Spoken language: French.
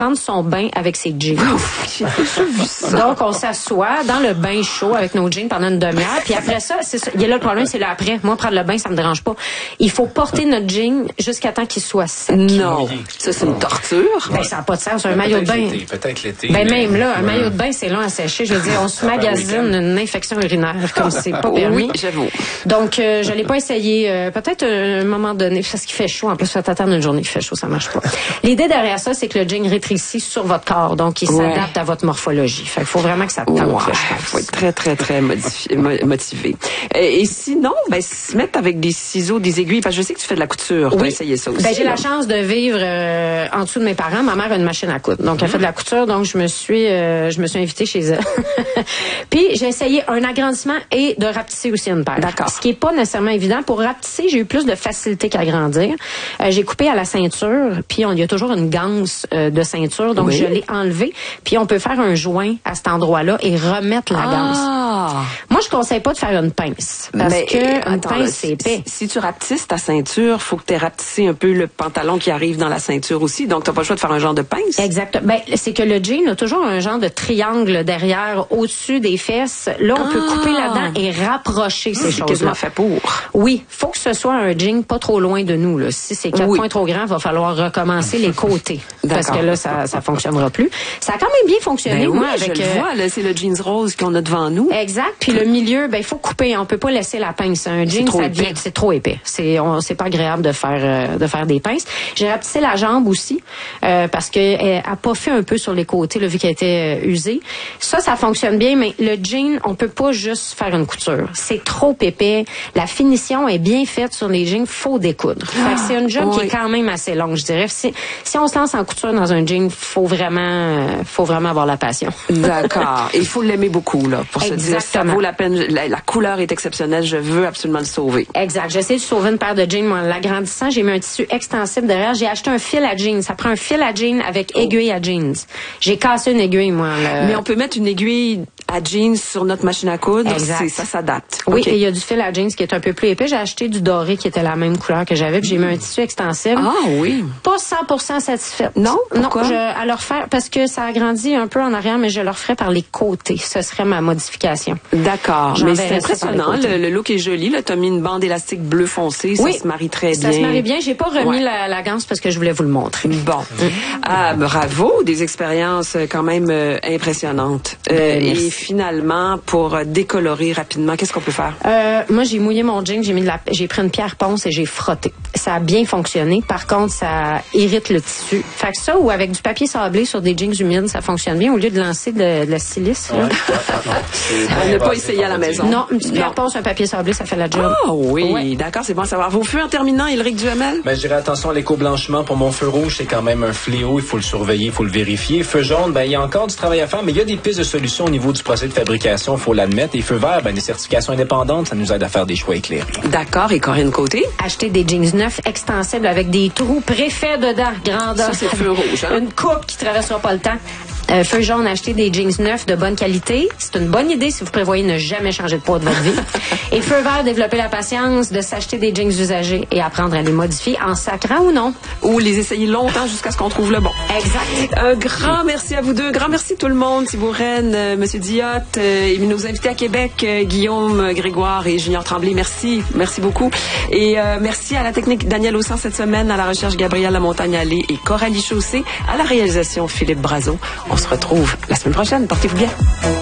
prendre son bain avec ses jeans. Donc, on s'assoit dans le bain chaud avec nos jeans pendant une demi-heure. Puis après ça, c'est ça. Il y a là le problème, c'est là après. Moi, prendre le bain, ça me dérange pas. Il faut porter notre jean jusqu'à temps qu'il soit sec. Non. Ça, c'est une torture. Ben, ça n'a pas de sens. Un maillot de bain. Peut-être l'été. Ben, même là, un maillot de bain, c'est long à sécher. Je veux dire, on se magasine une infection urinaire, comme c'est pas permis. Oui, j'avoue. Donc, je l'ai pas essayé. Peut-être un moment donné, parce qu'il fait chaud. En plus, faut attendre une journée qu'il fait chaud, ça marche pas. L'idée derrière ça, c'est que le jean rétrécit sur votre corps. Donc, il s'adapte à votre morphologie. Fait qu'il faut vraiment que ça tente. Il faut être très, très, très motivé. Et sinon, ben, se mettre avec des ciseaux, des aiguilles, parce que je sais que tu fais de la couture. Tu as essayé ça aussi. Ben, j'ai la chance de vivre en dessous de mes parents. Ma mère a une machine à coudre. Donc, elle fait de la couture. Donc, je me suis invitée chez elle. Puis, j'ai essayé un agrandissement et de rapetisser aussi une paire. D'accord. Ce qui est pas nécessairement évident. Pour rapetisser, j'ai eu plus de facilité qu'agrandir. J'ai coupé à la ceinture. Puis, il y a toujours une ganse de ceinture. Donc, je l'ai enlevée. Puis, on peut faire un joint à cet endroit-là et remettre la ganse. Moi, je conseille pas de faire une pince. Parce que une pince, c'est épais. Si tu rapetisses ta ceinture, faut que tu aies rapetissé un peu le pantalon qui arrive dans la ceinture aussi. Donc, t'as pas le choix de faire un genre de pince. Exact. Ben, c'est que le jean a toujours un genre de triangle derrière, au-dessus des fesses. Là, on peut couper là-dedans et rapprocher ces choses-là. Quasiment fait pour. Oui. Faut que ce soit un jean pas trop loin de nous, là. Si c'est 4 points trop grand, il va falloir recommencer les côtés. Parce que là, ça fonctionnera plus. Ça a quand même bien fonctionné, moi, avec. Je le vois, là, c'est le jeans rose qu'on a devant nous. Exact. Puis le milieu, ben, il faut couper. On peut pas laisser la pince. Un jean, c'est trop épais. C'est pas agréable de faire des pinces. J'ai rapetissé la jambe aussi, parce que elle a puffé un peu sur les côtés, là, vu qu'elle était usée. Ça fonctionne bien, mais le jean, on peut pas juste faire une couture. C'est trop épais. La finition est bien faite sur les jeans, faut découdre. Fait que c'est une job qui est quand même assez longue, je dirais. Si on se lance en couture dans un jean, faut vraiment avoir la passion. D'accord. Et il faut l'aimer beaucoup, là, pour se dire, ça vaut la peine. La couleur est exceptionnelle, je veux absolument le sauver. Exact. J'essaie de sauver une paire de jeans, moi, en l'agrandissant, j'ai mis un tissu extensible derrière. J'ai acheté un fil à jeans. Ça prend un fil à jeans avec aiguille à jeans. J'ai cassé une aiguille, moi. Mais on peut mettre une aiguille à jeans sur notre machine à coudre. Exact. Ça s'adapte. Oui, et il y a du fil à jeans qui est un peu plus épais. J'ai acheté du doré qui était la même couleur que j'avais, puis j'ai mis un tissu extensible. Ah oui. Pas 100% satisfaite. Non? Pourquoi? Non, à leur faire, parce que ça agrandit un peu en arrière, mais je le referais par les côtés. Ce serait ma modification. D'accord. Mais c'est impressionnant. Le look est joli. Là, t'as mis une bande élastique bleu foncé. Ça se marie très bien. Ça se marie bien. J'ai pas remis la ganse parce que je voulais vous le montrer. Bon. Ah, bravo. Des expériences quand même impressionnantes. Et finalement, pour décolorer rapidement, qu'est-ce qu'on peut faire? Moi, j'ai mouillé mon jean, j'ai pris une pierre ponce et j'ai frotté. Ça a bien fonctionné. Par contre, ça irrite le tissu. Fait que ça, ou avec du papier sablé sur des jeans humides, ça fonctionne bien au lieu de lancer de la silice. On n'a pas essayé à la maison. Non, une petite pierre ponce, un papier sablé, ça fait la job. Ah oui, d'accord, c'est bon à savoir. Vos feux en terminant, Éric Duhamel? Ben, je dirais attention à l'éco-blanchiment. Pour mon feu rouge, c'est quand même un fléau. Il faut le surveiller, il faut le vérifier. Feu jaune, ben, il y a encore du travail à faire, mais il y a des pistes de solutions au niveau du procédé de fabrication, il faut l'admettre. Et feu vert, ben, des certifications indépendantes, ça nous aide à faire des choix éclairés. D'accord. Et Corinne Côté? Acheter des jeans neufs extensibles avec des trous préfaits dedans, grandeur. Ça, c'est le feu rouge, hein? Une coupe qui traversera pas le temps. Feu jaune, acheter des jeans neufs de bonne qualité. C'est une bonne idée si vous prévoyez ne jamais changer de poids de votre vie. Et feu vert, développer la patience de s'acheter des jeans usagés et apprendre à les modifier en sacrant ou non. Ou les essayer longtemps jusqu'à ce qu'on trouve le bon. Exact. Un grand merci à vous deux. Grand merci tout le monde. Thibaut Rennes, Monsieur Diotte, et nos invités à Québec, Guillaume Grégoire et Junior Tremblay. Merci. Merci beaucoup. Et merci à la technique Daniel Aussan cette semaine, à la recherche Gabrielle Lamontagne-Allé et Coralie Chaussé, à la réalisation Philippe Brazeau. On se retrouve la semaine prochaine. Portez-vous bien.